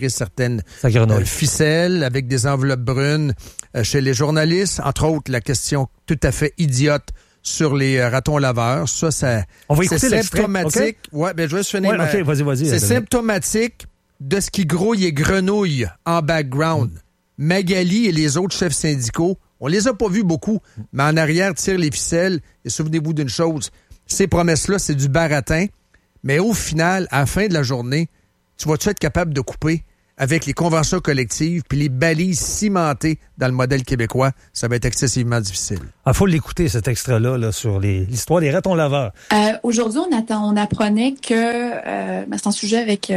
retirer certaines ficelles avec des enveloppes brunes chez les journalistes. Entre autres, la question tout à fait idiote sur les ratons laveurs. Ça on va écouter c'est symptomatique. Okay. Ouais, ben je vais finir. Ouais, vas-y. C'est symptomatique de ce qui grouille et grenouille en background. Magali et les autres chefs syndicaux, on les a pas vus beaucoup, mais en arrière tirent les ficelles. Et souvenez-vous d'une chose, ces promesses-là, c'est du baratin. Mais au final, à la fin de la journée, tu vas-tu être capable de couper avec les conventions collectives puis les balises cimentées dans le modèle québécois? Ça va être excessivement difficile. Il faut l'écouter, cet extrait-là, là, sur l'histoire des ratons laveurs. Aujourd'hui, on apprenait que... c'est un sujet avec...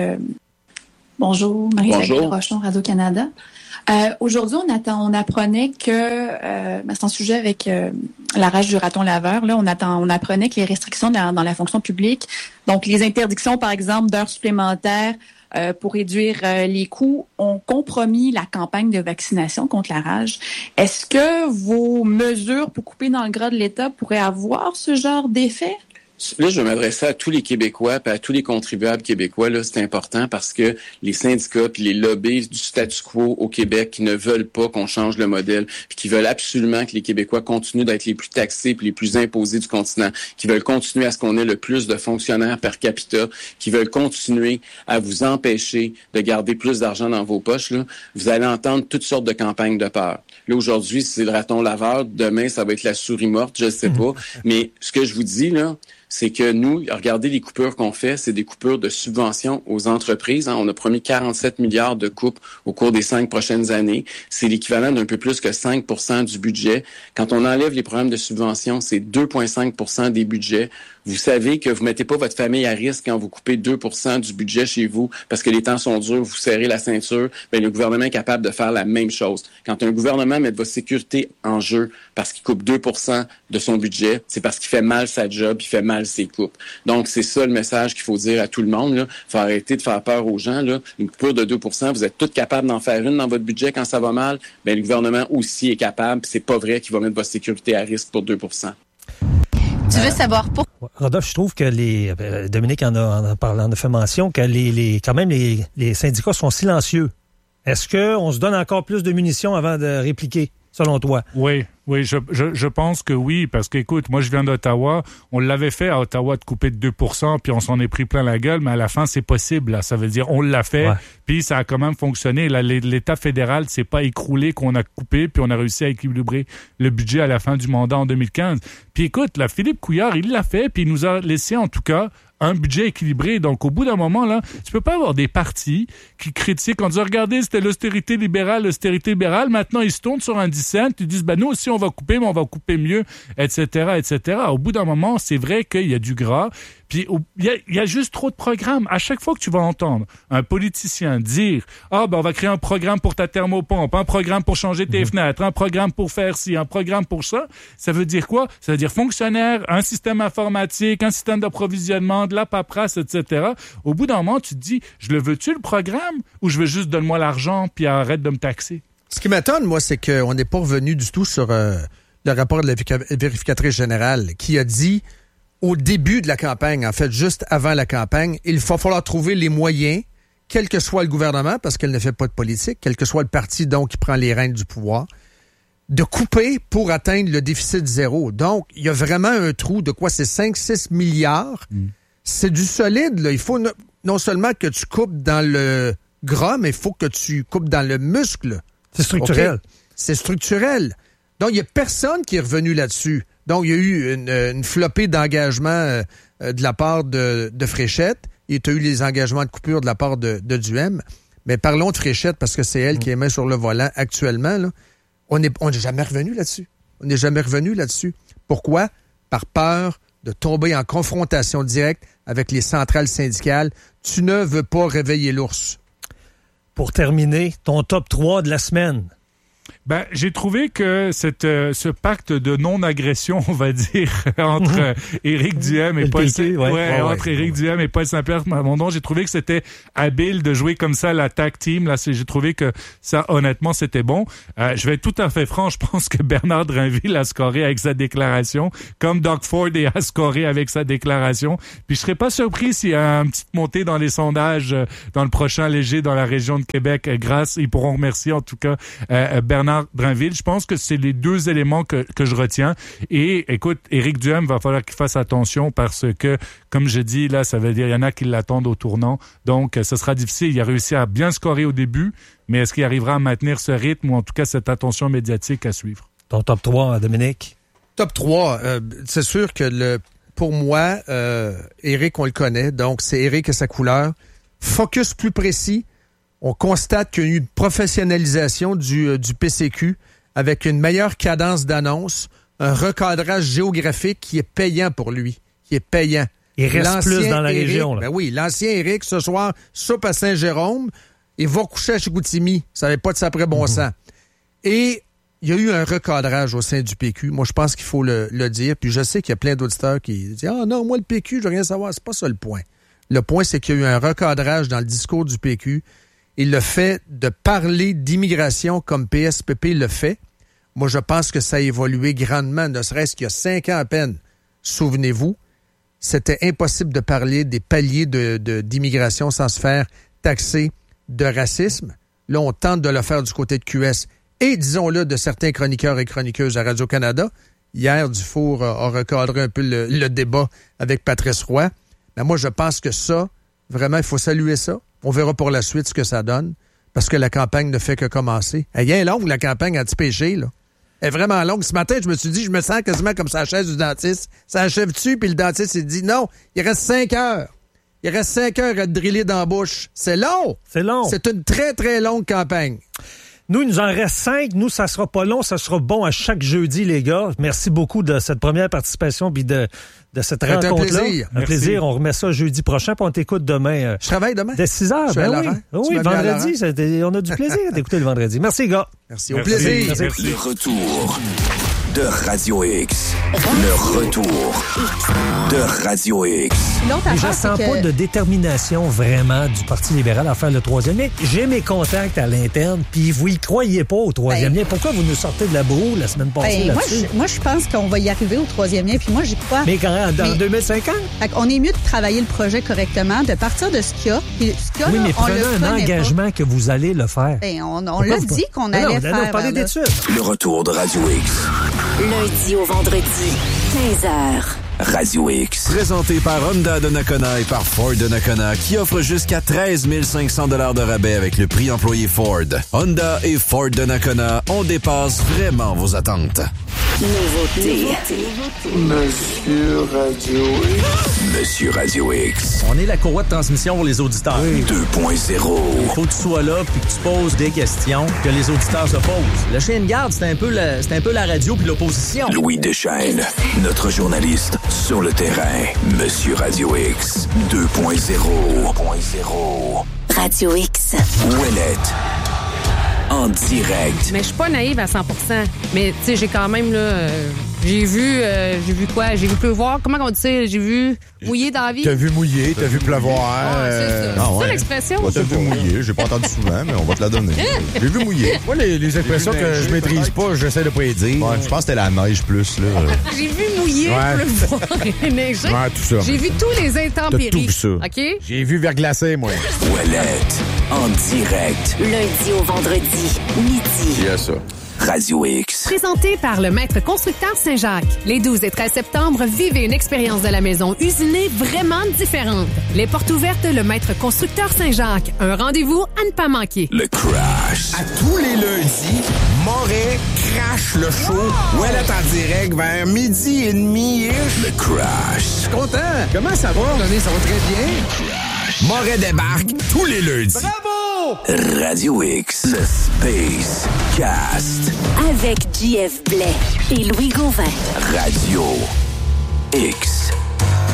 bonjour, Marie-Jacques Rochon, Radio-Canada. Aujourd'hui, on apprenait que... c'est un sujet avec la rage du raton laveur. Là, on apprenait que les restrictions dans la fonction publique, donc les interdictions, par exemple, d'heures supplémentaires pour réduire les coûts, ont compromis la campagne de vaccination contre la rage. Est-ce que vos mesures pour couper dans le gras de l'État pourraient avoir ce genre d'effet? Là, je vais m'adresser à tous les Québécois et à tous les contribuables québécois. Là, c'est important parce que les syndicats puis les lobbies du statu quo au Québec qui ne veulent pas qu'on change le modèle puis qui veulent absolument que les Québécois continuent d'être les plus taxés puis les plus imposés du continent, qui veulent continuer à ce qu'on ait le plus de fonctionnaires per capita, qui veulent continuer à vous empêcher de garder plus d'argent dans vos poches, là, vous allez entendre toutes sortes de campagnes de peur. Là, aujourd'hui, c'est le raton laveur. Demain, ça va être la souris morte, je sais pas. Mais ce que je vous dis, là, c'est que nous, regardez les coupures qu'on fait, c'est des coupures de subventions aux entreprises. On a promis 47 milliards de coupes au cours des 5 prochaines années. C'est l'équivalent d'un peu plus que 5% du budget. Quand on enlève les programmes de subvention, c'est 2,5% des budgets. Vous savez que vous mettez pas votre famille à risque quand vous coupez 2% du budget chez vous parce que les temps sont durs, vous serrez la ceinture. Bien, le gouvernement est capable de faire la même chose. Quand un gouvernement met votre sécurité en jeu parce qu'il coupe 2% de son budget, c'est parce qu'il fait mal sa job, il fait mal ses coupes. Donc, c'est ça le message qu'il faut dire à tout le monde. Il faut arrêter de faire peur aux gens. Là. Une coupure de 2%, vous êtes tous capables d'en faire une dans votre budget quand ça va mal. Bien, le gouvernement aussi est capable. C'est pas vrai qu'il va mettre votre sécurité à risque pour 2%. Tu veux savoir pourquoi? Rodolphe, je trouve que Dominique en a fait mention, que quand même les syndicats sont silencieux. Est-ce qu'on se donne encore plus de munitions avant de répliquer, selon toi? Oui, je pense que oui, parce qu'écoute, moi je viens d'Ottawa, on l'avait fait à Ottawa de couper de 2%, puis on s'en est pris plein la gueule, mais à la fin c'est possible, là. Ça veut dire on l'a fait, puis ça a quand même fonctionné. Là, l'État fédéral s'est pas écroulé qu'on a coupé, puis on a réussi à équilibrer le budget à la fin du mandat en 2015. Puis écoute, là, Philippe Couillard, il l'a fait, puis il nous a laissé en tout cas un budget équilibré. Donc, au bout d'un moment, là, tu peux pas avoir des partis qui critiquent en disant, regardez, c'était l'austérité libérale, maintenant, ils se tournent sur un dissent, ils disent, nous aussi, on va couper, mais on va couper mieux, etc., etc. Au bout d'un moment, c'est vrai qu'il y a du gras, puis il y a juste trop de programmes. À chaque fois que tu vas entendre un politicien dire, on va créer un programme pour ta thermopompe, un programme pour changer tes fenêtres, un programme pour faire ci, un programme pour ça, ça veut dire quoi? Ça veut dire fonctionnaire, un système informatique, un système d'approvisionnement, de la paperasse, etc. Au bout d'un moment, tu te dis, je le veux-tu le programme ou je veux juste donne-moi l'argent puis arrête de me taxer? Ce qui m'étonne, moi, c'est qu'on n'est pas revenu du tout sur le rapport de la vérificatrice générale qui a dit au début de la campagne, en fait, juste avant la campagne, il va falloir trouver les moyens, quel que soit le gouvernement, parce qu'elle ne fait pas de politique, quel que soit le parti donc qui prend les rênes du pouvoir, de couper pour atteindre le déficit zéro. Donc, il y a vraiment un trou de quoi? C'est 5-6 milliards. C'est du solide, là. Il faut non seulement que tu coupes dans le gras, mais il faut que tu coupes dans le muscle. C'est structurel. Okay? C'est structurel. Donc, il n'y a personne qui est revenu là-dessus. Donc, il y a eu une flopée d'engagements de la part de Fréchette et tu as eu les engagements de coupure de la part de Duhem. Mais parlons de Fréchette parce que c'est elle qui est main sur le volant actuellement. Là. On n'est jamais revenu là-dessus. On n'est jamais revenu là-dessus. Pourquoi? Par peur de tomber en confrontation directe avec les centrales syndicales. Tu ne veux pas réveiller l'ours. Pour terminer, ton top 3 de la semaine. J'ai trouvé que ce pacte de non-agression, on va dire, entre Éric Duhem et Paul entre Éric Duhem et Paul Saint-Pierre Plamondon, j'ai trouvé que c'était habile de jouer comme ça la tag team. Là, j'ai trouvé que ça, honnêtement, c'était bon. Je vais être tout à fait franc, je pense que Bernard Drinville a scoré avec sa déclaration, comme Doug Ford a scoré avec sa déclaration. Puis je serais pas surpris s'il y a une petite montée dans les sondages dans le prochain léger dans la région de Québec. Ils pourront remercier en tout cas Bernard Drinville. Je pense que c'est les deux éléments que je retiens. Et écoute, Éric Duhem va falloir qu'il fasse attention parce que, comme je dis, là, ça veut dire il y en a qui l'attendent au tournant. Donc, ce sera difficile. Il a réussi à bien scorer au début, mais est-ce qu'il arrivera à maintenir ce rythme ou en tout cas cette attention médiatique à suivre? Ton top 3, Dominique? Top 3, c'est sûr que pour moi, Éric, on le connaît, donc c'est Éric et sa couleur. Focus plus précis. On constate qu'il y a eu une professionnalisation du PCQ avec une meilleure cadence d'annonce, un recadrage géographique qui est payant pour lui, qui est payant. Il reste plus dans la région. Là. Ben oui, l'ancien Éric, ce soir, soupe à Saint-Jérôme, il va coucher à Chicoutimi. Ça n'avait pas de sapré bon sens. Et il y a eu un recadrage au sein du PQ. Moi, je pense qu'il faut le dire. Puis je sais qu'il y a plein d'auditeurs qui disent « Ah non, moi, le PQ, je veux rien savoir. » C'est pas ça le point. Le point, c'est qu'il y a eu un recadrage dans le discours du PQ. Et le fait de parler d'immigration comme PSPP le fait, moi, je pense que ça a évolué grandement, ne serait-ce qu'il y a 5 ans à peine. Souvenez-vous, c'était impossible de parler des paliers d'immigration sans se faire taxer de racisme. Là, on tente de le faire du côté de QS. Et, disons-le, de certains chroniqueurs et chroniqueuses à Radio-Canada. Hier, Dufour a recadré un peu le débat avec Patrice Roy. Mais moi, je pense que ça, vraiment, il faut saluer ça. On verra pour la suite ce que ça donne, parce que la campagne ne fait que commencer. Elle est longue, la campagne anti-péché, là. Elle est vraiment longue. Ce matin, je me suis dit, je me sens quasiment comme sa chaise du dentiste. Ça achève-tu? Puis le dentiste, il dit, non, il reste 5 heures. Il reste 5 heures à te driller dans la bouche. C'est long! C'est long. C'est une très, très longue campagne. Nous, il nous en reste 5. Nous, ça sera pas long. Ça sera bon à chaque jeudi, les gars. Merci beaucoup de cette première participation puis de cette rencontre-là. Un plaisir. Un plaisir. On remet ça jeudi prochain puis on t'écoute demain. Je travaille demain. Dès 6 heures. Ben oui, vendredi. On a du plaisir d'écouter le vendredi. Merci, gars. Merci. Au plaisir. Merci. Le retour de Radio X. Le retour de Radio X. Et je sens pas de détermination vraiment du Parti libéral à faire le troisième lien. J'ai mes contacts à l'interne, puis vous y croyez pas au troisième lien. Pourquoi vous nous sortez de la broue la semaine passée là-dessus? Moi, je pense qu'on va y arriver au troisième lien, puis moi, j'y crois. Mais quand dans 2050? On est mieux de travailler le projet correctement, de partir de ce qu'il y a. Puis ce qu'il y a, oui, mais prenez un engagement que vous allez le faire. On l'a dit qu'on allait faire. Non, parlez d'études. Le retour de Radio X. Lundi au vendredi, 15h. Radio X. Présenté par Honda de Nakona et par Ford de Nakona, qui offre jusqu'à 13 500 $ de rabais avec le prix employé Ford. Honda et Ford de Nakona, on dépasse vraiment vos attentes. Nouveauté. Monsieur Radio X. Monsieur Radio X. On est la courroie de transmission pour les auditeurs. Oui. 2.0. Il faut que tu sois là puis que tu poses des questions que les auditeurs se posent. Le chien de garde, c'est un peu la radio puis l'opposition. Louis Deschênes, notre journaliste sur le terrain. Monsieur Radio X 2.0. Radio X. Ouellette. En direct. Mais je suis pas naïve à 100%. Mais tu sais, j'ai quand même là, j'ai vu quoi? J'ai vu pleuvoir. Comment on dit ça? J'ai vu mouiller dans la vie. T'as vu mouiller, t'as vu pleuvoir. C'est ça. C'est ça l'expression? T'as vu mouiller. J'ai pas entendu souvent, mais on va te la donner. J'ai vu mouiller. Moi, les expressions que je maîtrise pas, j'essaie de pas les dire. Ouais, je pense que c'était la neige plus, là. J'ai vu mouiller, pleuvoir et neiger. Ouais, tout ça. J'ai vu tous les intempéries. T'as tout vu ça. OK? J'ai vu verglacer, moi. Ouellette. En direct. Lundi au vendredi, midi. Yes, ça. Radio X. Présenté par le Maître Constructeur Saint-Jacques. Les 12 et 13 septembre, vivez une expérience de la maison usinée vraiment différente. Les portes ouvertes, le Maître Constructeur Saint-Jacques. Un rendez-vous à ne pas manquer. Le Crash. À tous les lundis, Moret crash le show. Ouellette en direct vers 12h30. Le Crash. Je suis content. Comment ça va? Ça va très bien. Moret débarque tous les lundis. Bravo! Radio X, le Space Cast. Avec JF Blais et Louis Gauvin. Radio X.